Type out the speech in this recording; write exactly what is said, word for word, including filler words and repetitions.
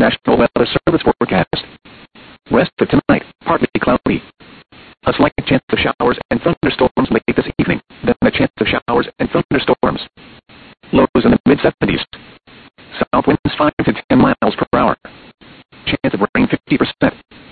National Weather Service forecast. Rest of tonight, partly cloudy. A slight chance of showers and thunderstorms late this evening, then a chance of showers and thunderstorms. Lows in the mid seventies. South winds five to